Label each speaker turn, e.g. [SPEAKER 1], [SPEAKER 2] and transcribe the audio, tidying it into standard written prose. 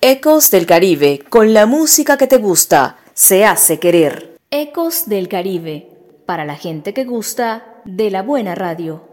[SPEAKER 1] Ecos del Caribe, con la música que te gusta, se hace querer.
[SPEAKER 2] Ecos del Caribe, para la gente que gusta de la buena radio.